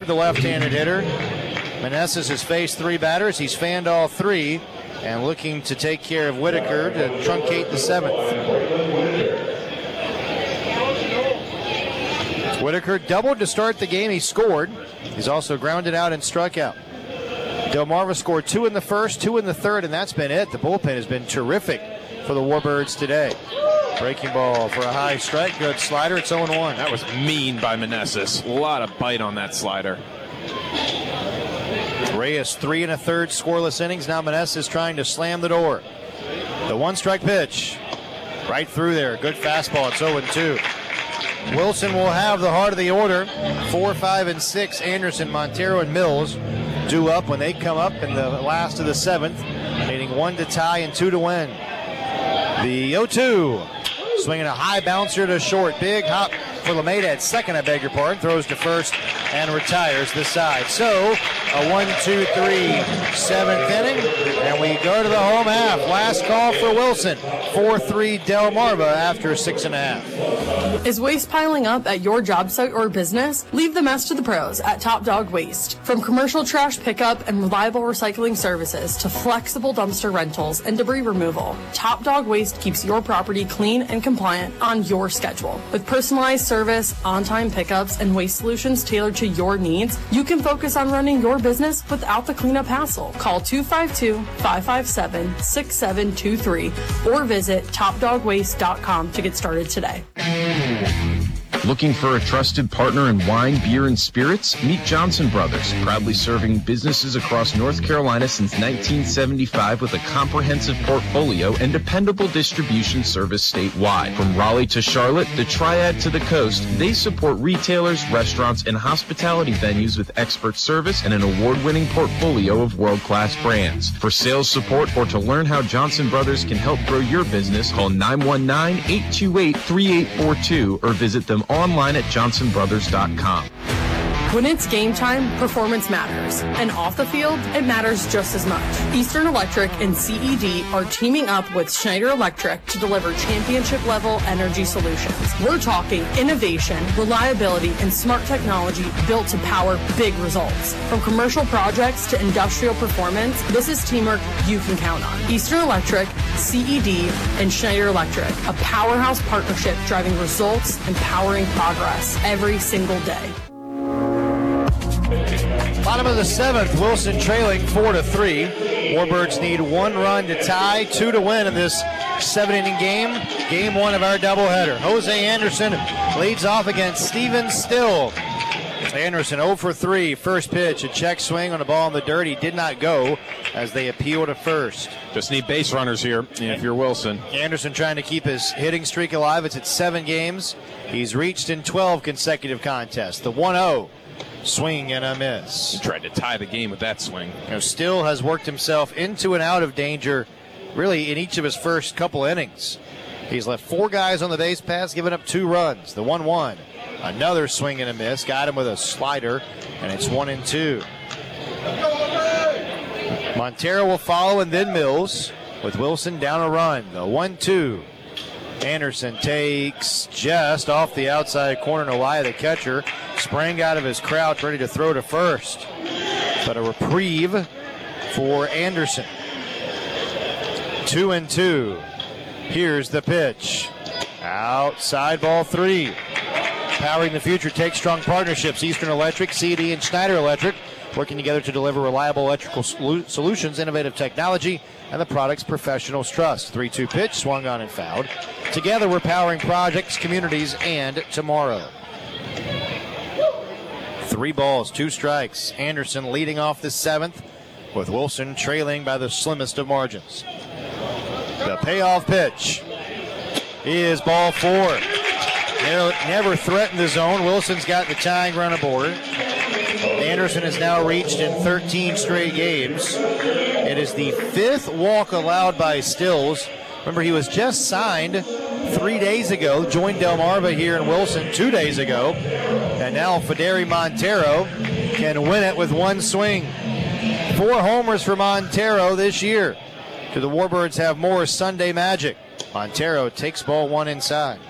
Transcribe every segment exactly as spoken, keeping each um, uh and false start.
the left-handed hitter. Meneses has faced three batters. He's fanned all three and looking to take care of Whitaker to truncate the seventh. Whitaker doubled to start the game. He scored. He's also grounded out and struck out. Delmarva scored two in the first, two in the third, and that's been it. The bullpen has been terrific for the Warbirds today. Breaking ball for a high strike. Good slider. It's oh one. That was mean by Meneses. A lot of bite on that slider. Reyes, three and a third scoreless innings. Now Meneses trying to slam the door. The one-strike pitch. Right through there. Good fastball. It's oh two. Wilson will have the heart of the order. Four, five, and six. Anderson, Montero, and Mills due up when they come up in the last of the seventh, needing one to tie and two to win. The oh two. Swinging a high bouncer to short. Big hop for LeMay at second, I beg your pardon. Throws to first and retires the side. So a one, two, three, seventh inning, and we go to the home half. Last call for Wilson. four three Delmarva after six and a half. Is waste piling up at your job site or business? Leave the mess to the pros at Top Dog Waste. From commercial trash pickup and reliable recycling services to flexible dumpster rentals and debris removal, Top Dog Waste keeps your property clean and compliant on your schedule. With personalized service, on-time pickups, and waste solutions tailored to your needs, you can focus on running your business without the cleanup hassle. Call two five two, five five seven, six seven two three or visit top dog waste dot com to get started today. Looking for a trusted partner in wine, beer, and spirits? Meet Johnson Brothers, proudly serving businesses across North Carolina since nineteen seventy-five with a comprehensive portfolio and dependable distribution service statewide. From Raleigh to Charlotte, the Triad to the coast, they support retailers, restaurants, and hospitality venues with expert service and an award-winning portfolio of world-class brands. For sales support or to learn how Johnson Brothers can help grow your business, call nine one nine, eight two eight, three eight four two or visit them online at johnson brothers dot com. When it's game time, performance matters. And off the field, it matters just as much. Eastern Electric and C E D are teaming up with Schneider Electric to deliver championship-level energy solutions. We're talking innovation, reliability, and smart technology built to power big results. From commercial projects to industrial performance, this is teamwork you can count on. Eastern Electric, C E D, and Schneider Electric, a powerhouse partnership driving results and powering progress every single day. Bottom of the seventh, Wilson trailing four to three. Warbirds need one run to tie, two to win in this seven-inning game. Game one of our doubleheader. Jose Anderson leads off against Steven Still. Anderson oh for three. First pitch, a check swing on a ball in the dirt. He did not go as they appeal to first. Just need base runners here if you're Wilson. Anderson trying to keep his hitting streak alive. It's at seven games. He's reached in twelve consecutive contests. The one oh. Swing and a miss. He tried to tie the game with that swing. You know, Still has worked himself into and out of danger really in each of his first couple innings. He's left four guys on the base paths, giving up two runs. The one one. Another swing and a miss. Got him with a slider, and it's one and two. Montero will follow, and then Mills with Wilson down a run. The one two. Anderson takes just off the outside corner. Nowaya, the catcher, sprang out of his crouch, ready to throw to first. But a reprieve for Anderson. Two and two. Here's the pitch. Outside ball three. Powering the future takes strong partnerships. Eastern Electric, C E D, and Schneider Electric working together to deliver reliable electrical solutions, innovative technology, and the product's professionals' trust. three two pitch, swung on and fouled. Together we're powering projects, communities, and tomorrow. Three balls, two strikes. Anderson leading off the seventh with Wilson trailing by the slimmest of margins. The payoff pitch is ball four. Never, never threatened the zone. Wilson's got the tying run aboard. Anderson has now reached in thirteen straight games. It is the fifth walk allowed by Stills. Remember, he was just signed three days ago, joined Delmarva here in Wilson two days ago, and now Federi Montero can win it with one swing. Four homers for Montero this year. Do the Warbirds have more Sunday magic? Montero takes ball one inside.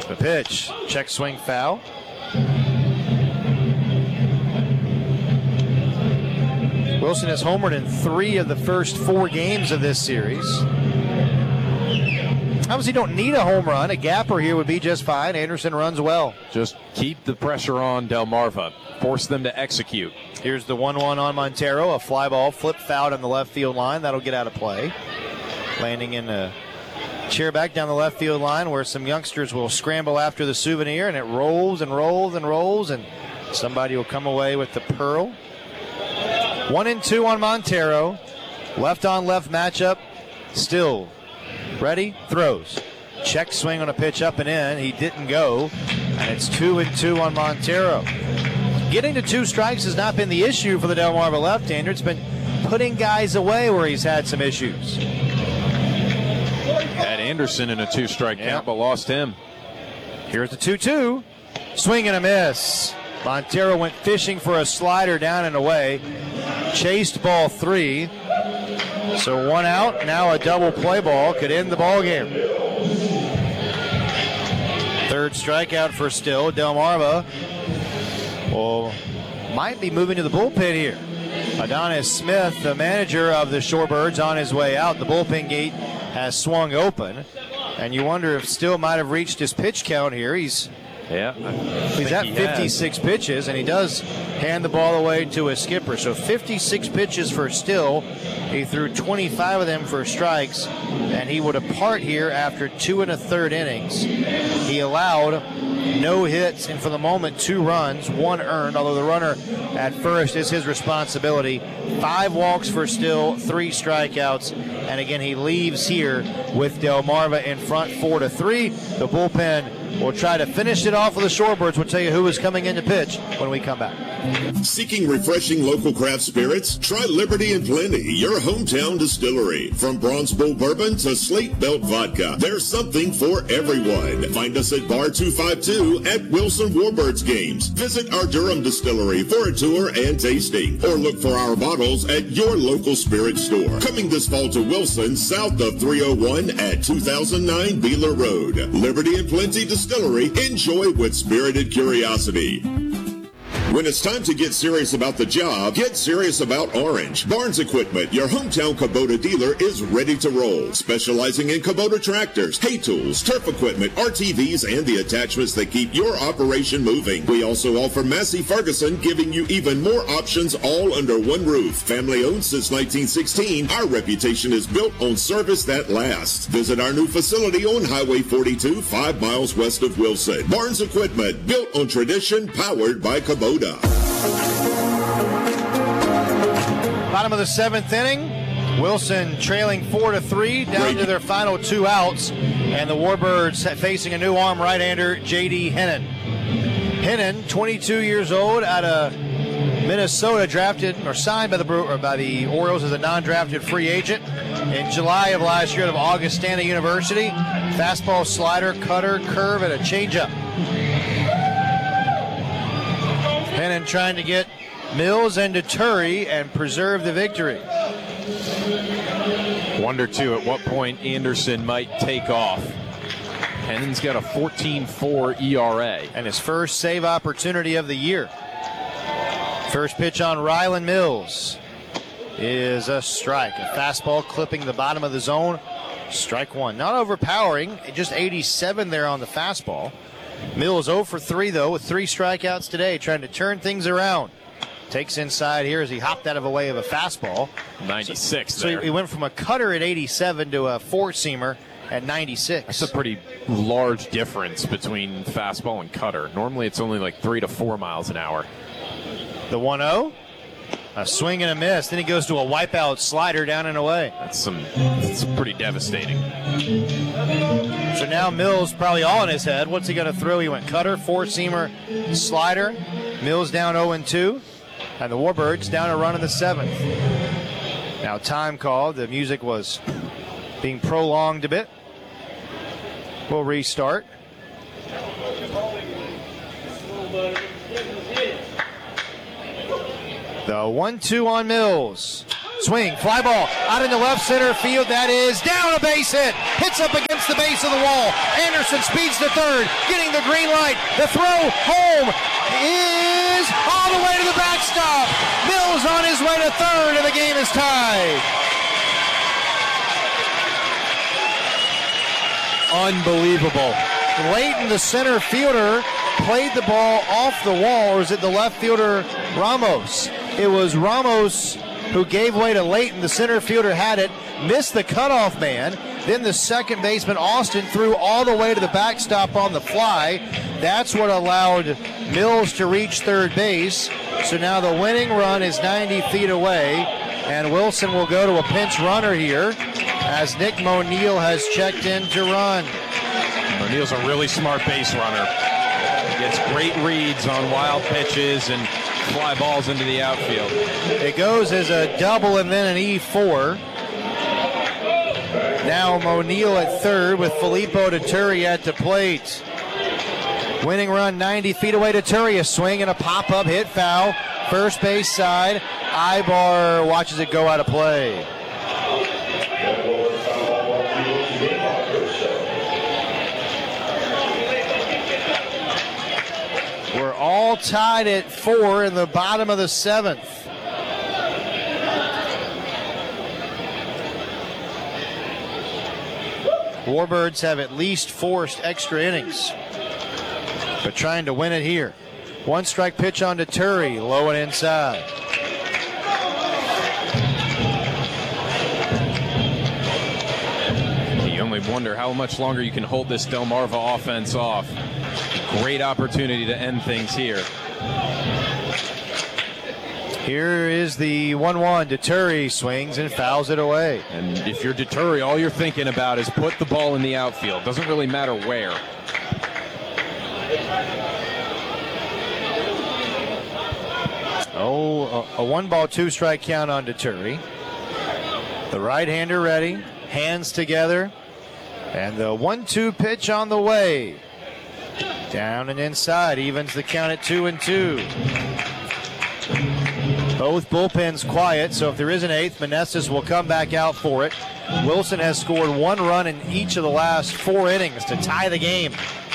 The pitch, check swing foul. Wilson has homered in three of the first four games of this series. Obviously, don't need a home run. A gapper here would be just fine. Anderson runs well. Just keep the pressure on Delmarva. Force them to execute. Here's the one one on Montero. A fly ball flipped foul on the left field line. That'll get out of play. Landing in a chair back down the left field line where some youngsters will scramble after the souvenir, and it rolls and rolls and rolls, and somebody will come away with the pearl. One and two on Montero. Left on left matchup. Still ready, throws. Check swing on a pitch up and in. He didn't go, and it's two and two on Montero. Getting to two strikes has not been the issue for the Delmarva left-hander. It's been putting guys away where he's had some issues. Had Anderson in a two-strike yeah. count, but lost him. Here's the two two. Swing and a miss. Montero went fishing for a slider down and away. Chased ball three. So one out. Now a double play ball could end the ball game. Third strikeout for Still. Delmarva well, might be moving to the bullpen here. Adonis Smith, the manager of the Shorebirds, on his way out. The bullpen gate has swung open, and you wonder if Still might have reached his pitch count here. He's yeah, he's at fifty-six pitches, and he does hand the ball away to his skipper. So fifty-six pitches for Still. He threw twenty-five of them for strikes, and he would depart here after two and a third innings. He allowed no hits, and for the moment, two runs, one earned, although the runner at first is his responsibility. Five walks for Still, three strikeouts, and again, he leaves here with Delmarva in front, four to three. The bullpen will try to finish it off with the Shorebirds. We'll tell you who is coming in to pitch when we come back. Seeking refreshing local craft spirits? Try Liberty and Plenty, your hometown distillery. From Bronze Bull Bourbon to Slate Belt Vodka, there's something for everyone. Find us at Bar two fifty-two at Wilson Warbirds Games. Visit our Durham distillery for a tour and tasting, or look for our bottles at your local spirit store. Coming this fall to Wilson, south of three oh one at two thousand nine Beeler Road. Liberty and Plenty Distillery. Enjoy with spirited curiosity. When it's time to get serious about the job, get serious about Orange. Barnes Equipment, your hometown Kubota dealer, is ready to roll. Specializing in Kubota tractors, hay tools, turf equipment, R T Vs, and the attachments that keep your operation moving. We also offer Massey Ferguson, giving you even more options all under one roof. Family owned since nineteen sixteen, our reputation is built on service that lasts. Visit our new facility on Highway forty-two, five miles west of Wilson. Barnes Equipment, built on tradition, powered by Kubota. Bottom of the seventh inning. Wilson trailing four to three, down to their final two outs, and the Warbirds facing a new arm right-hander, J D Hennon. Hennon, twenty-two years old, out of Minnesota, drafted or signed by the or by the Orioles as a non-drafted free agent in July of last year out of Augustana University. Fastball, slider, cutter, curve, and a changeup. Hennon trying to get Mills and Deturi and preserve the victory. Wonder, too, at what point Anderson might take off. Hennon's got a fourteen four E R A. And his first save opportunity of the year. First pitch on Rylan Mills is a strike. A fastball clipping the bottom of the zone. Strike one. Not overpowering, just eighty-seven there on the fastball. Mills oh for three, though, with three strikeouts today, trying to turn things around. Takes inside here as he hopped out of a way of a fastball. ninety-six So, there. so he went from a cutter at eighty-seven to a four-seamer at ninety-six. That's a pretty large difference between fastball and cutter. Normally it's only like three to four miles an hour. The one oh. A swing and a miss. Then he goes to a wipeout slider down and away. That's some that's pretty devastating. So now Mills probably all in his head. What's he going to throw? He went cutter, four-seamer, slider. Mills down oh and two. And the Warbirds down a run in the seventh. Now time called. The music was being prolonged a bit. We'll restart. The one two on Mills. Swing, fly ball, out into left center field. That is down, a base hit. Hits up against the base of the wall. Anderson speeds to third, getting the green light. The throw home is all the way to the backstop. Mills on his way to third, and the game is tied. Unbelievable. Leighton, the center fielder, played the ball off the wall, or is it the left fielder, Ramos? It was Ramos who gave way to Leighton. The center fielder had it, missed the cutoff man. Then the second baseman, Austin, threw all the way to the backstop on the fly. That's what allowed Mills to reach third base. So now the winning run is ninety feet away, and Wilson will go to a pinch runner here as Nick Monil has checked in to run. Monil's a really smart base runner. Gets great reads on wild pitches and fly balls into the outfield. It goes as a double and then an E four. Now Monil at third with Filippo Deturi at the plate. Winning run ninety feet away. Deturi, a swing and a pop-up hit foul. First base side. Ibar watches it go out of play. We're all tied at four in the bottom of the seventh. Warbirds have at least forced extra innings, but trying to win it here. One strike pitch on to Deturi, low and inside. You only wonder how much longer you can hold this Delmarva offense off. Great opportunity to end things here. Here is the one one. Deturi swings and fouls it away. And if you're Deturi, all you're thinking about is put the ball in the outfield. Doesn't really matter where. Oh, a, a one ball, two strike count on Deturi. The right-hander ready, hands together, and the one two pitch on the way. Down and inside, evens the count at two and two. Both bullpens quiet, so if there is an eighth, Meneses will come back out for it. Wilson has scored one run in each of the last four innings to tie the game.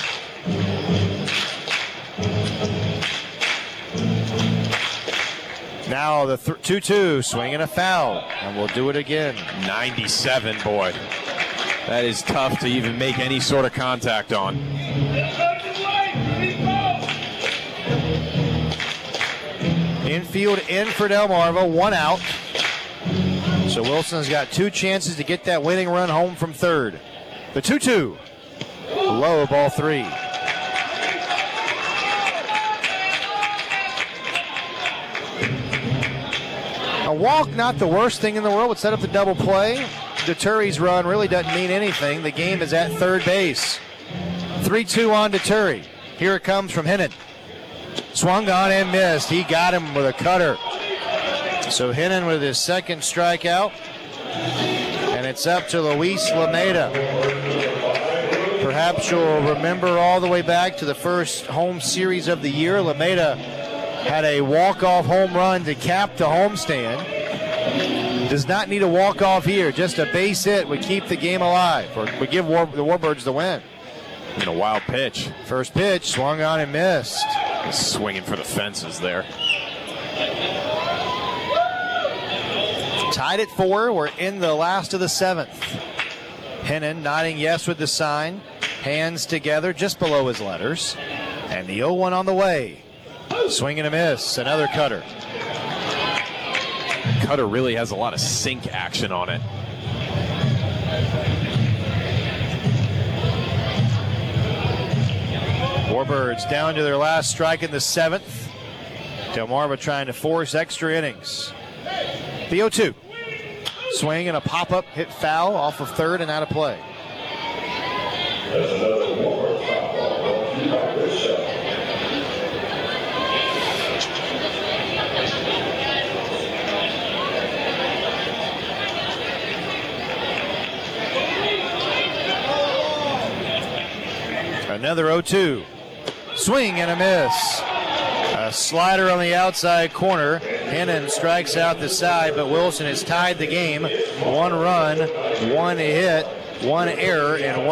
Now the two two, swing and a foul, and we'll do it again. ninety-seven, boy. That is tough to even make any sort of contact on. Infield in for Delmarva, one out. So Wilson's got two chances to get that winning run home from third. The two two, low, ball three. A walk, not the worst thing in the world, would set up the double play. Deturi's run really doesn't mean anything. The game is at third base. three two on Deturi. Here it comes from Hennon. Swung on and missed. He got him with a cutter. So Hennon with his second strikeout. And it's up to Luis Lameda. Perhaps you'll remember all the way back to the first home series of the year. Lameda had a walk-off home run to cap the homestand. Does not need a walk-off here. Just a base hit would keep the game alive, or would give War, the Warbirds the win. And a wild pitch. First pitch, swung on and missed. Swinging for the fences there. Tied at four. We're in the last of the seventh. Hennon nodding yes with the sign. Hands together just below his letters. And the oh one on the way. Swing and a miss. Another cutter. Cutter really has a lot of sink action on it. Warbirds down to their last strike in the seventh. Delmarva trying to force extra innings. The oh two. Swing and a pop-up hit foul off of third and out of play. Another oh two. Swing and a miss. A slider on the outside corner. Hennon strikes out the side, but Wilson has tied the game. One run, one hit, one error, and one